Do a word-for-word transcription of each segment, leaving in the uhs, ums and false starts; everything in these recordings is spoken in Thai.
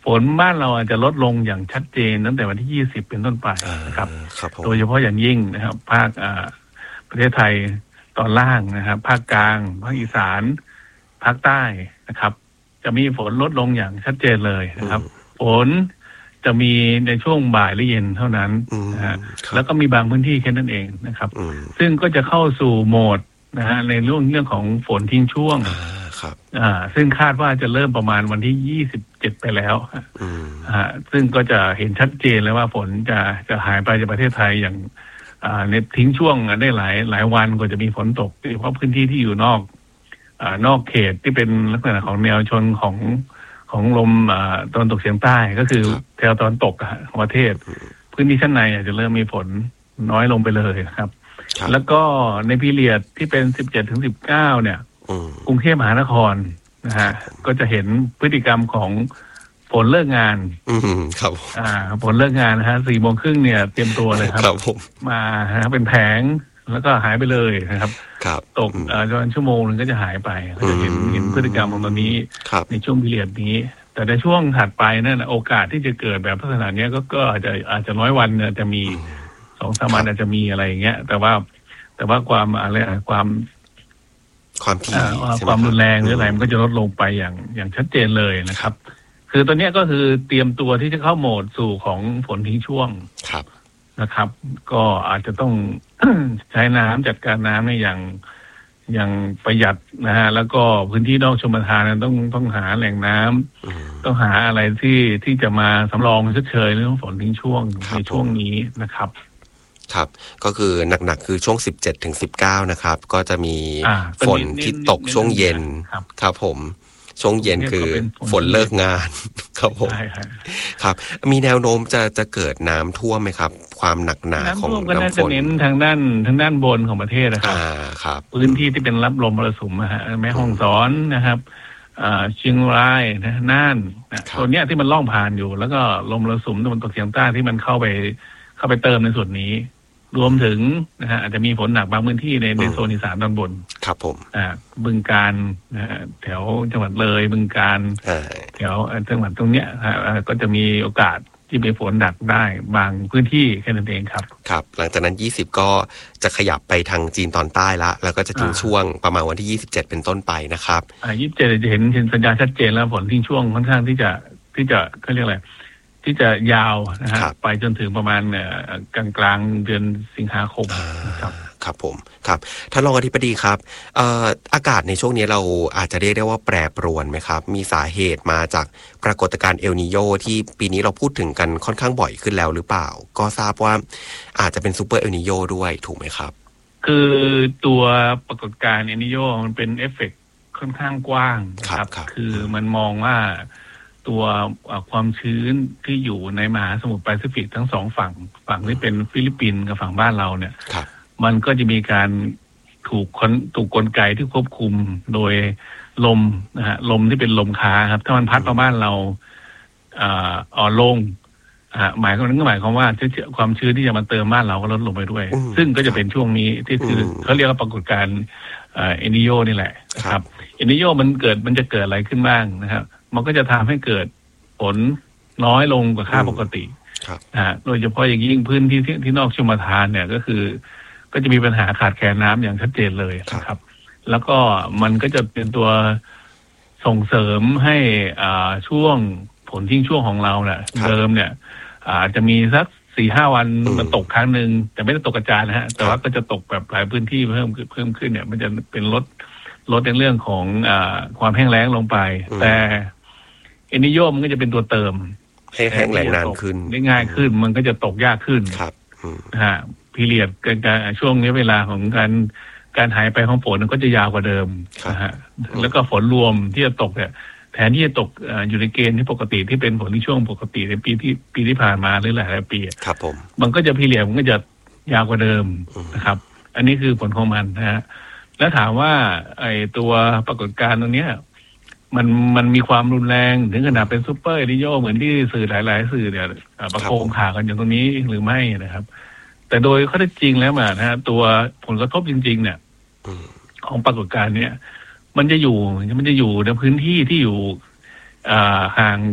นบ้านเราอาจจะลดลงอย่างชัดเจนตั้งแต่วันที่ยี่สิบเป็นต้นไปนะครับโดยเฉพาะอย่างยิ่งนะครับภาคประเทศไทยตอนล่างนะครับภาคกลางภาคอีสานภาคใต้นะครับจะมีฝนลดลงอย่างชัดเจนเลยนะครับฝนจะมีในช่วงบ่ายหรือเย็นเท่านั้นนะฮะแล้วก็มีบางพื้นที่แค่นั้นเองนะครับซึ่งก็จะเข้าสู่โหมดนะฮะในเรื่องเรื่องของฝนทิ้งช่วงครับอ่าซึ่งคาดว่าจะเริ่มประมาณวันที่ยี่สิบเจ็ดไปแล้วอ่าซึ่งก็จะเห็นชัดเจนเลยว่าฝนจะจะหายไปจากประเทศไทยอย่างอ่าในทิ้งช่วงได้หลายหลายวันกว่าจะมีฝนตกโดยเฉพาะพื้นที่ที่อยู่นอกอ่านอกเขตที่เป็นลักษณะของแนวชนของของลมอ่าตะวันตกเฉียงใต้ก็คือแถวตะวันตกของประเทศพื้นที่ชั้นในอาจจะเริ่มมีฝนน้อยลงไปเลยครับแล้วก็ในพีเรียดที่เป็นสิบเจ็ดถึงสิบเก้าเนี่ยกรุงเทพมหานครนะฮะก็จะเห็นพฤติกรรมของฝนเลิกงานอืมครับอ่าฝนเลิกงานนะฮะสี่โมงครึ่งเนี่ยเตรียมตัวเลยครับครับผมมาฮะเป็นแผงแล้วก็หายไปเลยนะครับครับตกอ่าประมาณชั่วโมงนึงก็จะหายไปก็จะเห็นเห็นพฤติกรรมของตอนนี้ในช่วงพีเรียดนี้แต่ในช่วงถัดไปนั่นโอกาสที่จะเกิดแบบลักษณะนี้ก็ก็อาจจะอาจจะน้อยวันเนี่ยจะมีสองสามวันอาจจะมีอะไรอย่างเงี้ยแต่ว่าแต่ว่าความอะไรความความที่ความรุนแรงหรืออะไรมันก็จะลดลงไปอย่างอย่างชัดเจนเลยนะครับคือตอนนี้ก็คือเตรียมตัวที่จะเข้าโหมดสู่ของฝนทิ้งช่วงครับนะครับก็อาจจะต้อง ใช้น้ำจัดการน้ำในอย่างอย่างประหยัดนะฮะแล้วก็พื้นที่นอกชลประทานต้องต้องหาแหล่งน้ำต้องหาอะไรที่ที่จะมาสำรองชดเชยเรื่องฝนทิ้งช่วงในช่วงนี้นะครับครับก็คือหนักๆคือช่วงสิบเจ็ดถึงสิบเก้านะครับก็จะมีฝนที่ตกช่วงเย็นครับผมช่วงเย็นคือฝนเลิกงานครับผมครับมีแนวโน้มจะจะเกิดน้ำท่วมไหมครับความหนักหนาของน้ำฝนก็น่าจะเน้นทางด้านทางด้านบนของประเทศนะครับครับพื้นที่ที่เป็นรับลมมรสุมนะฮะแม่ฮ่องสอนนะครับเชียงรายนะน่านตัวเนี้ยที่มันล่องผ่านอยู่แล้วก็ลมมรสุมตะวันตกเฉียงใต้ที่มันเข้าไปเข้าไปเติมในส่วนนี้รวมถึงนะฮะอาจจะมีฝนหนักบางพื้นที่ในในโซนอีสานตอนบนครับผมอ่าบึงกาฬนะฮะแถวจังหวัดเลยบึงกาฬแถวจังหวัดตรงเนี้ยฮะก็จะมีโอกาสที่มีฝนหนักได้บางพื้นที่แค่นั้นเองครับครับหลังจากนั้นยี่สิบก็จะขยับไปทางจีนตอนใต้ละแล้วก็จะทิ้งช่วงประมาณวันที่ยี่สิบเจ็ดเป็นต้นไปนะครับอ่ายี่สิบเจ็ดจะเห็นเห็นสัญญาณชัดเจนแล้วฝนทิ้งช่วงค่อนข้างที่จะที่จะเขาเรียกอะไรที่จะยาวนะฮะไปจนถึงประมาณกลางกลางเดือนสิงหาคมครับครับผมครับท่านรองอธิบดีครับเอ่ออากาศในช่วงนี้เราอาจจะเรียกได้ว่าแปรปรวนไหมครับมีสาเหตุมาจากปรากฏการณ์เอลนีโญที่ปีนี้เราพูดถึงกันค่อนข้างบ่อยขึ้นแล้วหรือเปล่าก็ทราบว่าอาจจะเป็นซูเปอร์เอลนีโญด้วยถูกไหมครับคือตัวปรากฏการณ์เอลนีโญมันเป็นเอฟเฟกต์ค่อนข้างกว้างครับคือมันมองว่าตัวความชื้นที่อยู่ในมหาสมุทรแปซิฟิกทั้งสองฝั่งฝั่งที่เป็นฟิลิปปินส์กับฝั่งบ้านเราเนี่ยมันก็จะมีการถูกคนถูกกลไกที่ควบคุมโดยลมนะฮะลมที่เป็นลมค้าครับถ้ามันพัดมาบ้านเราอ่าอ่อนลงอ่าหมายความนั้นก็หมายความว่าความชื้นที่จะมาเติมบ้านเราก็ลดลงไปด้วยซึ่งก็จะเป็นช่วงนี้ที่คือเขาเรียกว่าปรากฏการณ์เอลนีโญนี่แหละครับเอลนีโญมันเกิดมันจะเกิดอะไรขึ้นบ้างนะครับมันก็จะทำให้เกิดฝนน้อยลงกว่าค่าปกตินะฮะโดยเฉพาะอย่างยิ่งพื้นที่ที่ที่นอกชลประทานเนี่ยก็คือก็จะมีปัญหาขาดแคลนน้ำอย่างชัดเจนเลยนะครับแล้วก็มันก็จะเป็นตัวส่งเสริมให้อ่าช่วงฝนทิ้งช่วงของเราเนี่ยเดิมเนี่ยอาจจะมีสักสี่ห้าวันมันตกครั้งหนึ่งแต่ไม่ได้ตกกระจายนะฮะแต่ว่าก็จะตกแบบหลายพื้นที่เพิ่มเพิ่มขึ้นเนี่ยมันจะเป็นลดลดในเรื่องของอ่าความแห้งแล้งลงไปแต่เอลนีโญมันก็จะเป็นตัวเติมให้แห้งแล้งนานขึ้นได้ง่ายขึ้นมันก็จะตกยากขึ้นครับนะฮะพีเรียดการช่วงนี้เวลาของการการหายไปของฝนมันก็จะยาวกว่าเดิมนะฮะแล้วก็ฝนรวมที่จะตกเนี่ยแทนที่จะตกอยู่ในเกณฑ์ที่ปกติที่เป็นฝนที่ช่วงปกติในปีที่ปีที่ผ่านมาหรือหลายปีครับผมมันก็จะพีเรียดมันก็จะยาวกว่าเดิมนะครับอันนี้คือผลของมันนะฮะแล้วถามว่าไอ้ตัวปรากฏการณ์ตรงเนี้ยมันมันมีความรุนแรงถึงขนาดเป็นซูเปอร์เอลนีโญเหมือนที่สื่อหลายๆสื่อเนี่ยประโคมข่าวกันอย่างตรงนี้หรือไม่นะครับแต่โดยข้อเท็จจริงแล้วนะฮะตัวผลกระทบจริงๆเนี่ยของปรากฏการณ์เนี่ยมันจะอยู่มันจะอยู่ในพื้นที่ที่อยู่ห่าง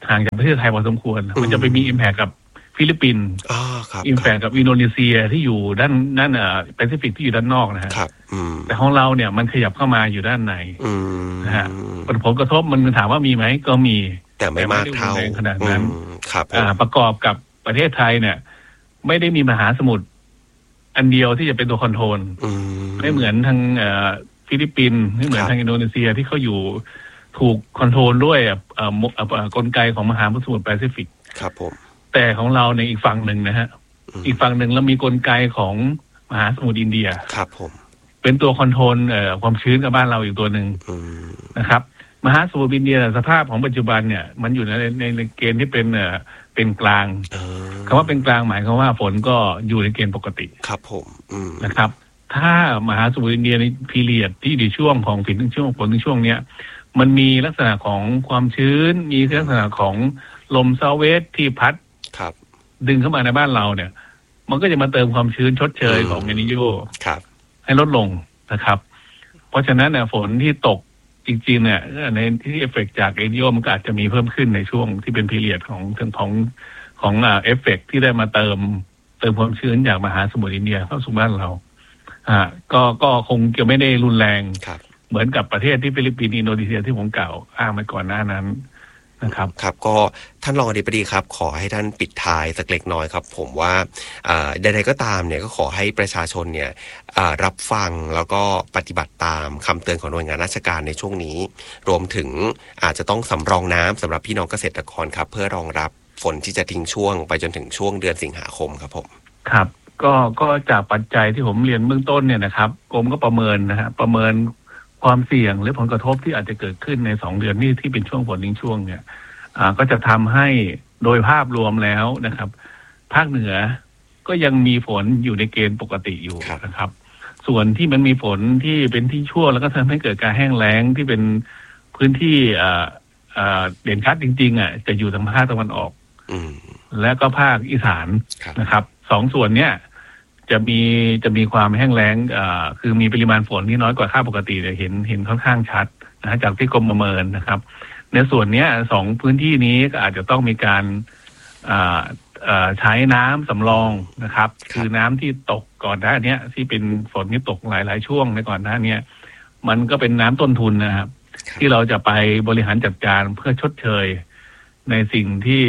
ห่างจากประเทศไทยพอสมควรมันจะไปมีอิมแพคกับฟิลิปปินส์อิมแพคกับอินโดนีเซียที่อยู่ด้านด้านเอ่อแปซิฟิกที่อยู่ด้านนอกนะฮะแต่ของเราเนี่ยมันขยับเข้ามาอยู่ด้านในนะฮะผลกระทบมันถามว่ามีไหมก็มีแต่ไม่มากเท่าขนาดนั้นประกอบกับประเทศไทยเนี่ยไม่ได้มีมหาสมุทรอันเดียวที่จะเป็นตัวคอนโทรลไม่เหมือนทางฟิลิปปินส์ไม่เหมือนทางอินโดนีเซียที่เขาอยู่ถูกคอนโทรลด้วยกลไกของมหาสมุทรแปซิฟิกครับผมแต่ของเราในอีกฝั่งหนึ่งนะฮะอีกฝั่งหนึ่งเรามีกลไกของมหาสมุทรอินเดียครับผมเป็นตัวคอนโทรลความชื้นกับบ้านเราอีกตัวหนึ่งนะครับมหาสมุทรอินเดียสภาพของปัจจุบันเนี่ยมันอยู่ในในในเกณฑ์ที่เป็นเอ่อเป็นกลางคำว่าเป็นกลางหมายความว่าฝนก็อยู่ในเกณฑ์ปกติครับผมนะครับถ้ามหาสมุทรอินเดียในพีเรียดที่อยู่ช่วงของฝนถึงช่วงฝนถึงช่วงเนี้ยมันมีลักษณะของความชื้นมีลักษณะของลมเซาเวสที่พัดดึงเข้ามาในบ้านเราเนี่ยมันก็จะมาเติมความชื้นชดเชยของเอนิโยให้ลดลงนะครับเพราะฉะนั้นเนี่ยฝนที่ตกจริงๆเนี่ยในที่เอฟเฟกต์จากเอนิโยมันก็อาจจะมีเพิ่มขึ้นในช่วงที่เป็นพีเรียดของของของอ่าเอฟเฟกต์ที่ได้มาเติมเติมความชื้นจากมหาสมุทรอินเดียเข้าสู่บ้านเราอ่าก็ก็คงจะไม่ได้รุนแรงเหมือนกับประเทศที่ฟิลิปปินส์อินโดนีเซียที่ผมกล่าวอ้างมาก่อนหน้านั้นนะครับครับก็ท่านรองอธิบดีครับขอให้ท่านปิดท้ายสักเล็กน้อยครับผมว่าใดๆก็ตามเนี่ยก็ขอให้ประชาชนเนี่ยรับฟังแล้วก็ปฏิบัติตามคำเตือนของหน่วยงานราชการในช่วงนี้รวมถึงอาจจะต้องสำรองน้ำสำหรับพี่น้องเกษตรกรครับเพื่อรองรับฝนที่จะทิ้งช่วงไปจนถึงช่วงเดือนสิงหาคมครับผมครับก็ก็จากปัจจัยที่ผมเรียนเบื้องต้นเนี่ยนะครับกรมก็ประเมินนะฮะประเมินความเสี่ยงหรือผลกระทบที่อาจจะเกิดขึ้นในสองเดือนนี้ที่เป็นช่วงฝนทิ้งช่วงเนี่ยอ่าก็จะทำให้โดยภาพรวมแล้วนะครับภาคเหนือก็ยังมีฝนอยู่ในเกณฑ์ปกติอยู่นะครับส่วนที่มันมีฝนที่เป็นที่ชั่วแล้วก็ทำให้เกิดการแห้งแล้งที่เป็นพื้นที่อ่าอ่าเด่นชัดจริงๆอ่ะจะอยู่ทางภาคตะวันออกและก็ภาคอีสานนะครับสองส่วนเนี้ยจะมีจะมีความแห้งแล้งอ่าคือมีปริมาณฝนที่น้อยกว่าค่าปกติเนี่ยเห็นเห็นค่อนข้างชัดนะจากที่กรมประเมินนะครับในส่วนนี้สองพื้นที่นี้ก็อาจจะต้องมีการใช้น้ำสำรองนะครับคือน้ำที่ตกก่อนหน้านี้ที่เป็นฝนที่ตกหลายๆช่วงในก่อนหน้านี้มันก็เป็นน้ำต้นทุนนะครับที่เราจะไปบริหารจัดการเพื่อชดเชยในสิ่งที่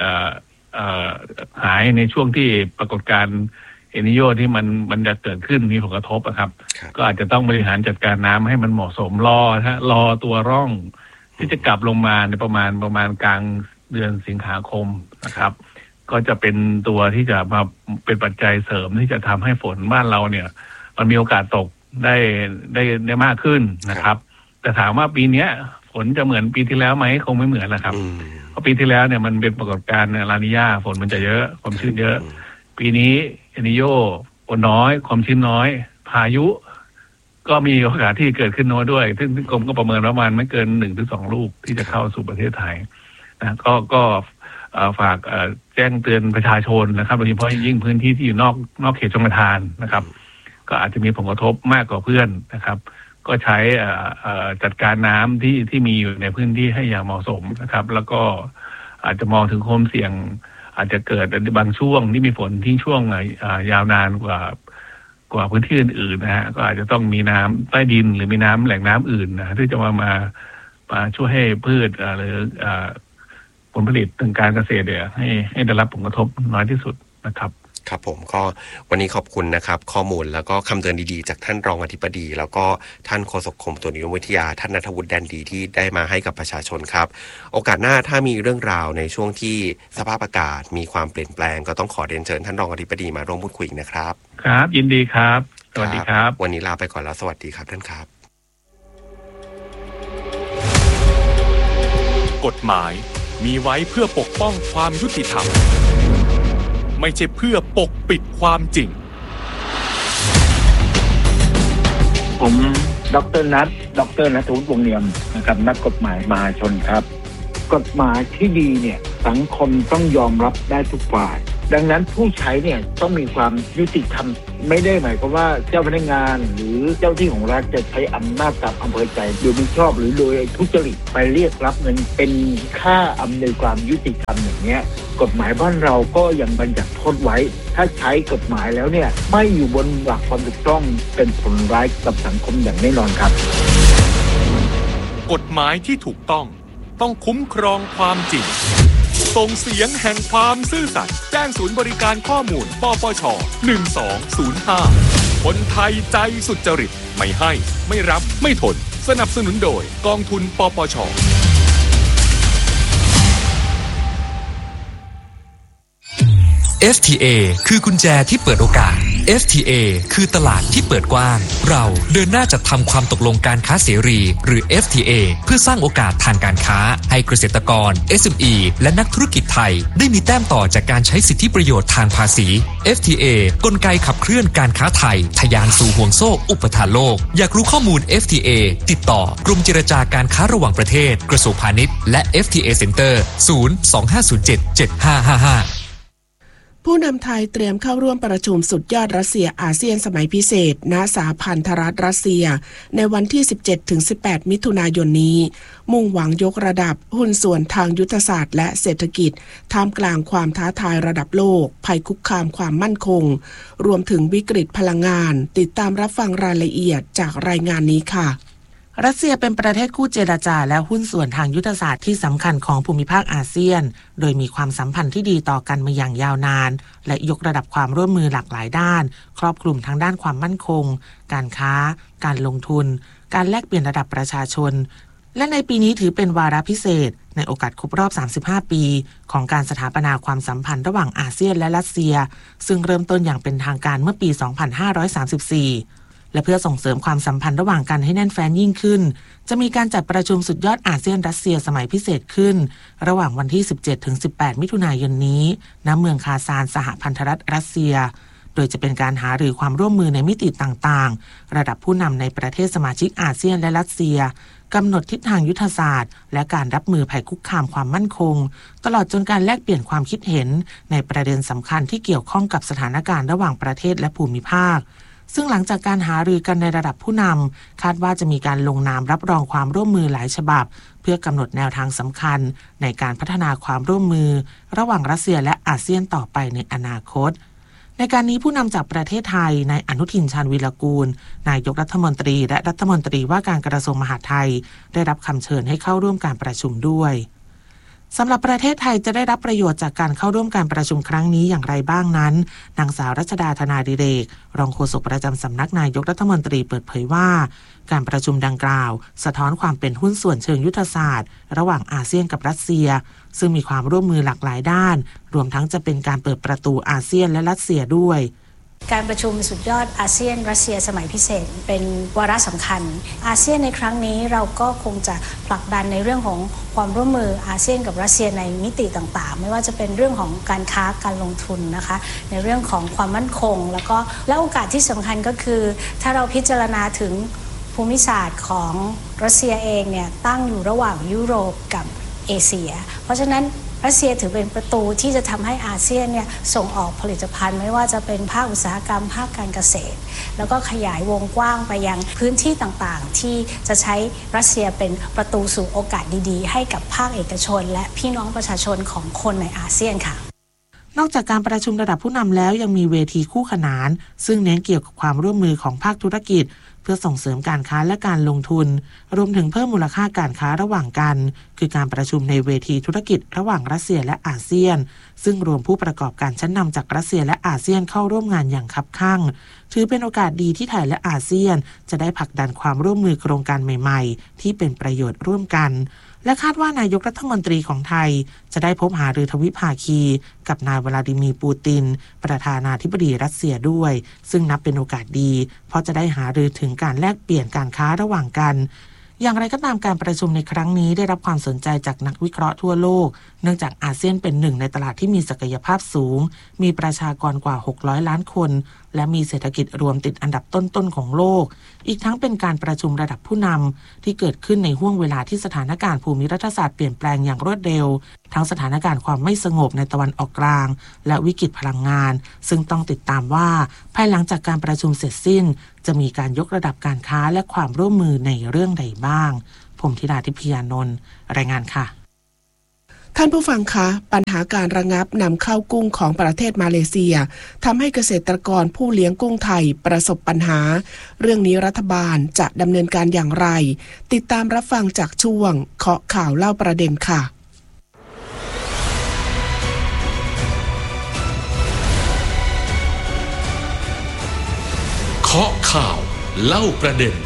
หายในช่วงที่ปรากฏการณ์เอนิโยที่มันมันจะเกิดขึ้นมีผลกระทบนะครับก็อาจจะต้องบริหารจัดการน้ำให้มันเหมาะสมรอฮะรอตัวร่องที่จะกลับลงมาในประมาณประมาณกลางเดือนสิงหาคมนะครับก็จะเป็นตัวที่จะมาเป็นปัจจัยเสริมที่จะทำให้ฝนบ้านเราเนี่ยมันมีโอกาสตกได้ได้ได้มากขึ้นนะครับแต่ถามว่าปีนี้ฝนจะเหมือนปีที่แล้วไหมคงไม่เหมือนนะครับเพราะปีที่แล้วเนี่ยมันเป็นปรากฏการณ์ลานีญาฝนมันจะเยอะความชื้นเยอะปีนี้เอนิโยฝนน้อยความชื้นน้อยพายุก็มีโอกาสที่เกิดขึ้นน้อยด้วยซึ่งกรมก็ประเมินประมาณไม่เกินหนึ่งถึงสองลูกที่จะเข้าสู่ประเทศไทยนะก็ก็ฝากแจ้งเตือนประชาชนนะครับโดยเฉพาะยิ่งพื้นที่ที่อยู่นอกนอกเขตชลประทานนะครับก็อาจจะมีผลกระทบมากกว่าเพื่อนนะครับก็ใช้จัดการน้ำที่ที่มีอยู่ในพื้นที่ให้อย่างเหมาะสมนะครับแล้วก็อาจจะมองถึงความเสี่ยงอาจจะเกิดบางช่วงที่มีฝนที่ช่วงยาวนานกว่ากว่าพื้นที่อื่นๆนะฮะก็อาจจะต้องมีน้ำใต้ดินหรือมีน้ำแหล่งน้ำอื่นนะที่จะมามามาช่วยให้พืชหรือผลผลิตทางการเกษตรเนี่ยให้ให้ได้รับผลกระทบน้อยที่สุดนะครับครับผมก็วันนี้ขอบคุณนะครับข้อมูลแล้วก็คำเตือนดีๆจากท่านรองอธิบดีแล้วก็ท่านโฆษกกรมอุตุนิยมวิทยาท่านณัฐวุฒิแดนดีที่ได้มาให้กับประชาชนครับโอกาสหน้าถ้ามีเรื่องราวในช่วงที่สภาพอากาศมีความเปลี่ยนแปลงก็ต้องขอเรียนเชิญท่านรองอธิบดีมาร่วมพูดคุยนะครับครับยินดีครับสวัสดีครับวันนี้ลาไปก่อนแล้วสวัสดีครับท่านครับกฎหมายมีไว้เพื่อปกป้องความยุติธรรมไม่ใช่เพื่อปกปิดความจริงผมดร.นัทดร.ณัฐวุฒิวงศ์เนียมนะครับนักกฎหมายมหาชนครับกฎหมายที่ดีเนี่ยสังคมต้องยอมรับได้ทุกฝ่ายดังนั้นผู้ใช้เนี่ยต้องมีความยุติธรรมไม่ได้หมายความว่าเจ้าพนักงานหรือเจ้าที่ของรัฐจะใช้อำนาจตามอำเภอใจโดยไม่ชอบหรือโดยทุจริตไปเรียกรับเงินเป็นค่าอำนวยความยุติธรรมอย่างเนี้ยกฎหมายบ้านเราก็ยังบัญญัติโทษไว้ถ้าใช้กฎหมายแล้วเนี่ยไม่อยู่บนหลักความถูกต้องเป็นผลร้ายกับสังคมอย่างแน่นอนครับกฎหมายที่ถูกต้องต้องคุ้มครองความจริงส่งเสียงแห่งความซื่อสัตย์แจ้งศูนย์บริการข้อมูลปปชหนึ่งสองศูนย์ห้าคนไทยใจสุจริตไม่ให้ไม่รับไม่ทนสนับสนุนโดยกองทุนปปชเอฟ ที เอ คือกุญแจที่เปิดโอกาส เอฟ ที เอ คือตลาดที่เปิดกว้างเราเดินหน้าจัดทำความตกลงการค้าเสรีหรือ เอฟ ที เอ เพื่อสร้างโอกาสทางการค้าให้เกษตรกร เอส เอ็ม อี และนักธุรกิจไทยได้มีแต้มต่อจากการใช้สิทธิประโยชน์ทางภาษี เอฟ ที เอ กลไกขับเคลื่อนการค้าไทยทะยานสู่ห่วงโซ่อุปทานโลกอยากรู้ข้อมูล เอฟ ที เอ ติดต่อกรมเจรจาการค้าระหว่างประเทศกระทรวงพาณิชย์และ เอฟ ที เอ Center ศูนย์ สอง ห้า ศูนย์ เจ็ด เจ็ด ห้า ห้า ห้าผู้นำไทยเตรียมเข้าร่วมประชุมสุดยอดรัสเซียอาเซียนสมัยพิเศษณสหพันธรัฐรัสเซียในวันที่ สิบเจ็ดถึงสิบแปด มิถุนายนนี้มุ่งหวังยกระดับหุ้นส่วนทางยุทธศาสตร์และเศรษฐกิจท่ามกลางความท้าทายระดับโลกภัยคุกคามความมั่นคงรวมถึงวิกฤตพลังงานติดตามรับฟังรายละเอียดจากรายงานนี้ค่ะรัสเซียเป็นประเทศคู่เจรจาและหุ้นส่วนทางยุทธศาสตร์ที่สำคัญของภูมิภาคอาเซียนโดยมีความสัมพันธ์ที่ดีต่อกันมาอย่างยาวนานและยกระดับความร่วมมือหลากหลายด้านครอบคลุมทั้งด้านความมั่นคงการค้าการลงทุนการแลกเปลี่ยนระดับประชาชนและในปีนี้ถือเป็นวาระพิเศษในโอกาสครบรอบสามสิบห้าปีของการสถาปนาความสัมพันธ์ระหว่างอาเซียนและรัสเซียซึ่งเริ่มต้นอย่างเป็นทางการเมื่อปี สองพันห้าร้อยสามสิบสี่และเพื่อส่งเสริมความสัมพันธ์ระหว่างกันให้แน่นแฟ้นยิ่งขึ้นจะมีการจัดประชุมสุดยอดอาเซียนรัสเซียสมัยพิเศษขึ้นระหว่างวันที่ สิบเจ็ดถึงสิบแปด มิถุนายนนี้ณเมืองคาซานสหพันธรัฐรัสเซียโดยจะเป็นการหารือความร่วมมือในมิติต่างๆระดับผู้นำในประเทศสมาชิกอาเซียนและรัสเซียกำหนดทิศทางยุทธศาสตร์และการรับมือภัยคุกคามความมั่นคงตลอดจนการแลกเปลี่ยนความคิดเห็นในประเด็นสำคัญที่เกี่ยวข้องกับสถานการณ์ระหว่างประเทศและภูมิภาคซึ่งหลังจากการหารือกันในระดับผู้นำคาดว่าจะมีการลงนามรับรองความร่วมมือหลายฉบับเพื่อกำหนดแนวทางสำคัญในการพัฒนาความร่วมมือระหว่างรัสเซียและอาเซียนต่อไปในอนาคตในการนี้ผู้นำจากประเทศไทยนายอนุทินชาญวีรกูลนายกรัฐมนตรีและรัฐมนตรีว่าการกระทรวงมหาดไทยได้รับคำเชิญให้เข้าร่วมการประชุมด้วยสำหรับประเทศไทยจะได้รับประโยชน์จากการเข้าร่วมการประชุมครั้งนี้อย่างไรบ้างนั้นนางสาวรัชดาธนาดิเรกรองโฆษกประจำสำนักนายกรัฐมนตรีเปิดเผยว่าการประชุมดังกล่าวสะท้อนความเป็นหุ้นส่วนเชิงยุทธศาสตร์ระหว่างอาเซียนกับรัสเซียซึ่งมีความร่วมมือหลากหลายด้านรวมทั้งจะเป็นการเปิดประตูอาเซียนและรัสเซียด้วยการประชุมสุดยอดอาเซียนรัสเซียสมัยพิเศษเป็นวาระสำคัญอาเซียนในครั้งนี้เราก็คงจะผลักดันในเรื่องของความร่วมมืออาเซียนกับรัสเซียในมิติต่างๆไม่ว่าจะเป็นเรื่องของการค้าการลงทุนนะคะในเรื่องของความมั่นคงแล้วก็และโอกาสที่สำคัญก็คือถ้าเราพิจารณาถึงภูมิศาสตร์ของรัสเซียเองเนี่ยตั้งอยู่ระหว่างยุโรปกับเอเชียเพราะฉะนั้นรัสเซียถือเป็นประตูที่จะทำให้อาเซียนเนี่ยส่งออกผลิตภัณฑ์ไม่ว่าจะเป็นภาคอุตสาหกรรมภาคการเกษตรแล้วก็ขยายวงกว้างไปยังพื้นที่ต่างๆที่จะใช้รัสเซียเป็นประตูสู่โอกาสดีๆให้กับภาคเอกชนและพี่น้องประชาชนของคนในอาเซียนค่ะนอกจากการประชุมระดับผู้นำแล้วยังมีเวทีคู่ขนานซึ่งเน้นเกี่ยวกับความร่วมมือของภาคธุรกิจเพื่อส่งเสริมการค้าและการลงทุนรวมถึงเพิ่มมูลค่าการค้าระหว่างกันคือการประชุมในเวทีธุรกิจระหว่างรัสเซียและอาเซียนซึ่งรวมผู้ประกอบการชั้นนำจากรัสเซียและอาเซียนเข้าร่วมงานอย่างคับคั่งถือเป็นโอกาสดีที่ไทยและอาเซียนจะได้ผลักดันความร่วมมือโครงการใหม่ๆที่เป็นประโยชน์ร่วมกันและคาดว่านายกรัฐมนตรีของไทยจะได้พบหารือทวิภาคีกับนายวลาดิมีร์ปูตินประธานาธิบดีรัสเซียด้วยซึ่งนับเป็นโอกาสดีเพราะจะได้หารือถึงการแลกเปลี่ยนการค้าระหว่างกันอย่างไรก็ตามการประชุมในครั้งนี้ได้รับความสนใจจากนักวิเคราะห์ทั่วโลกเนื่องจากอาเซียนเป็นหนึ่งในตลาดที่มีศักยภาพสูงมีประชากรกว่าหกร้อยล้านคนและมีเศรษฐกิจรวมติดอันดับต้นๆของโลกอีกทั้งเป็นการประชุมระดับผู้นำที่เกิดขึ้นในห้วงเวลาที่สถานการณ์ภูมิรัฐศาสตร์เปลี่ยนแปลงอย่างรวดเร็วทั้งสถานการณ์ความไม่สงบในตะวันออกกลางและวิกฤตพลังงานซึ่งต้องติดตามว่าภายหลังจากการประชุมเสร็จสิ้นจะมีการยกระดับการค้าและความร่วมมือในเรื่องใดบ้างผมธิดาทิพยานนท์รายงานค่ะท่านผู้ฟังคะปัญหาการระงับนำเข้ากุ้งของประเทศมาเลเซียทำให้เกษตรกรผู้เลี้ยงกุ้งไทยประสบปัญหาเรื่องนี้รัฐบาลจะดำเนินการอย่างไรติดตามรับฟังจากช่วงเคาะข่าวเล่าประเด็นค่ะเคาะข่าวเล่าประเด็น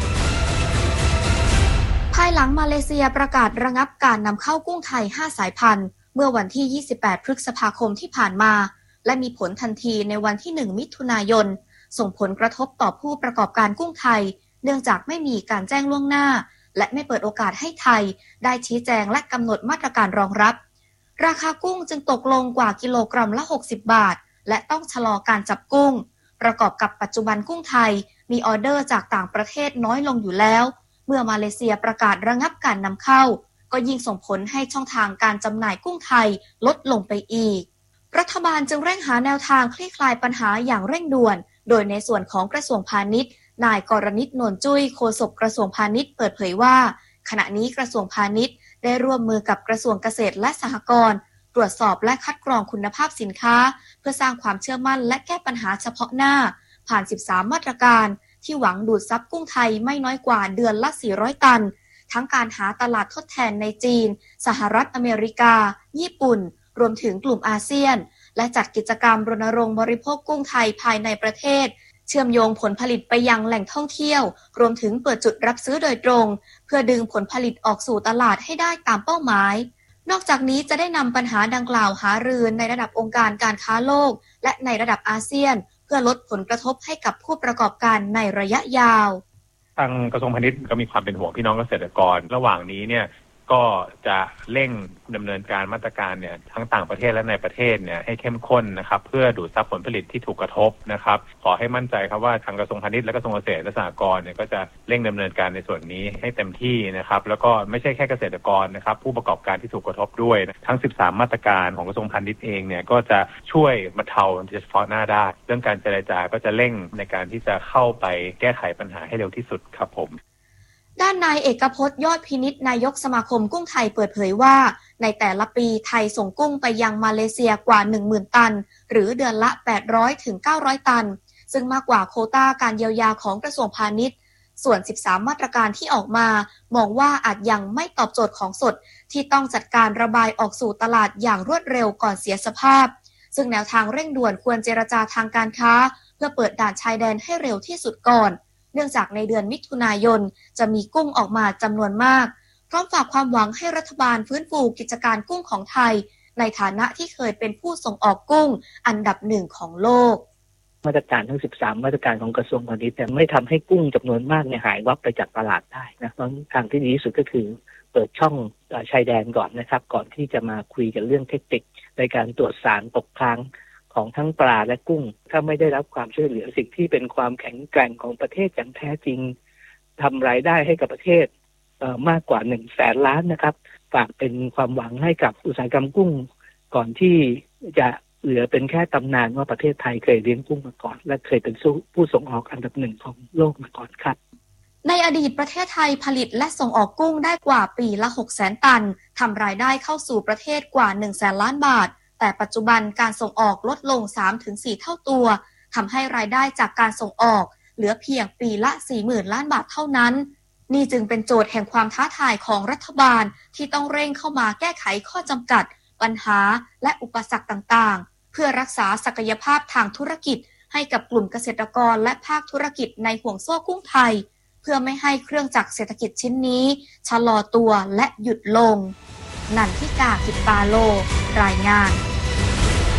ภายหลังมาเลเซียประกาศระงับการนำเข้ากุ้งไทยห้าสายพันธุ์เมื่อวันที่ยี่สิบแปดพฤษภาคมที่ผ่านมาและมีผลทันทีในวันที่หนึ่งมิถุนายนส่งผลกระทบต่อผู้ประกอบการกุ้งไทยเนื่องจากไม่มีการแจ้งล่วงหน้าและไม่เปิดโอกาสให้ไทยได้ชี้แจงและกำหนดมาตรการรองรับราคากุ้งจึงตกลงกว่ากิโลกรัมละหกสิบบาทและต้องชะลอการจับกุ้งประกอบกับปัจจุบันกุ้งไทยมีออเดอร์จากต่างประเทศน้อยลงอยู่แล้วเมื่อมาเลเซียประกาศระงับการนำเข้าก็ยิ่งส่งผลให้ช่องทางการจำหน่ายกุ้งไทยลดลงไปอีกรัฐบาลจึงเร่งหาแนวทางคลี่คลายปัญหาอย่างเร่งด่วนโดยในส่วนของกระทรวงพาณิชย์นายกรณิต นวลจุ้ยโฆษกกระทรวงพาณิชย์เปิดเผยว่าขณะนี้กระทรวงพาณิชย์ได้ร่วมมือกับกระทรวงเกษตรและสหกรณ์ตรวจสอบและคัดกรองคุณภาพสินค้าเพื่อสร้างความเชื่อมั่นและแก้ปัญหาเฉพาะหน้าผ่านสิบสามมาตรการที่หวังดูดซับกุ้งไทยไม่น้อยกว่าเดือนละสี่ร้อยตันทั้งการหาตลาดทดแทนในจีนสหรัฐอเมริกาญี่ปุ่นรวมถึงกลุ่มอาเซียนและจัดกิจกรรมรณรงค์บริโภคกุ้งไทยภายในประเทศเชื่อมโยงผลผลิตไปยังแหล่งท่องเที่ยวรวมถึงเปิดจุดรับซื้อโดยตรงเพื่อดึงผลผลิตออกสู่ตลาดให้ได้ตามเป้าหมายนอกจากนี้จะได้นำปัญหาดังกล่าวหารือในระดับองค์การการค้าโลกและในระดับอาเซียนเพื่อลดผลกระทบให้กับผู้ประกอบการในระยะยาวทางกระทรวงพาณิชย์ก็มีความเป็นห่วงพี่น้องเกษตรกรระหว่างนี้เนี่ยก็จะเร่งดำเนินการมาตรการเนี่ยทั้งต่างประเทศและในประเทศเนี่ยให้เข้มข้นนะครับเพื่อดูดซับผลผลิตที่ถูกกระทบนะครับขอให้มั่นใจครับว่าทางกระทรวงพาณิชย์และกระทรวงเกษตรและสหกรณ์เนี่ยก็จะเร่งดำเนินการในส่วนนี้ให้เต็มที่นะครับแล้วก็ไม่ใช่แค่เกษตรกรนะครับผู้ประกอบการที่ถูกกระทบด้วยทั้งสิบสามมาตรการของกระทรวงพาณิชย์เองเนี่ยก็จะช่วยบรรเทาเฉพาะหน้าได้เรื่องการเจรจาก็จะเร่งในการที่จะเข้าไปแก้ไขปัญหาให้เร็วที่สุดครับผมด้านนายเอกพจน์ยอดพินิจนายกสมาคมกุ้งไทยเปิดเผยว่าในแต่ละปีไทยส่งกุ้งไปยังมาเลเซียกว่า หนึ่งหมื่น ตันหรือเดือนละ แปดร้อยถึงเก้าร้อย ตันซึ่งมากกว่าโควต้าการเยียวยาของกระทรวงพาณิชย์ส่วนสิบสามมาตรการที่ออกมามองว่าอาจยังไม่ตอบโจทย์ของสดที่ต้องจัดการระบายออกสู่ตลาดอย่างรวดเร็วก่อนเสียสภาพซึ่งแนวทางเร่งด่วนควรเจรจาทางการค้าเพื่อเปิดด่านชายแดนให้เร็วที่สุดก่อนเนื่องจากในเดือนมิถุนายนจะมีกุ้งออกมาจำนวนมากพร้อมฝากความหวังให้รัฐบาลฟื้นฟูกิจการกุ้งของไทยในฐานะที่เคยเป็นผู้ส่งออกกุ้งอันดับหนึ่งของโลกมาตรการทั้งสิบสามมาตรการของกระทรวงพาณิชย์แต่ไม่ทำให้กุ้งจำนวนมากเนี่ยหายวับไปจากตลาดได้นะเพราะทางที่ดีที่สุดก็คือเปิดช่องชายแดนก่อนนะครับก่อนที่จะมาคุยกันเรื่องเทคนิคในการตรวจสารตกค้างของทั้งปลาและกุ้งถ้าไม่ได้รับความช่วยเหลือสิ่งที่เป็นความแข็งแกร่งของประเทศอย่างแท้จริงทำรายได้ให้กับประเทศเอ่อมากกว่าหนึ่งแสนล้านนะครับฝากเป็นความหวังให้กับอุตสาหกรรมกุ้งก่อนที่จะเหลือเป็นแค่ตำนานว่าประเทศไทยเคยเลี้ยงกุ้งมาก่อนและเคยเป็นผู้ส่งออกอันดับหนึ่งของโลกมาก่อนครับในอดีตประเทศไทยผลิตและส่งออกกุ้งได้กว่าปีละ หกแสน ตันทำรายได้เข้าสู่ประเทศกว่า หนึ่งแสน ล้านบาทแต่ปัจจุบันการส่งออกลดลง สามถึงสี่ เท่าตัวทำให้รายได้จากการส่งออกเหลือเพียงปีละ สี่หมื่น ล้านบาทเท่านั้นนี่จึงเป็นโจทย์แห่งความท้าทายของรัฐบาลที่ต้องเร่งเข้ามาแก้ไขข้อจำกัดปัญหาและอุปสรรคต่างๆเพื่อรักษาศักยภาพทางธุรกิจให้กับกลุ่มเกษตรกรและภาคธุรกิจในห่วงโซ่กุ้งไทยเพื่อไม่ให้เครื่องจักรเศรษฐกิจชิ้นนี้ชะลอตัวและหยุดลงนันทิกา กิตตาโลรายงาน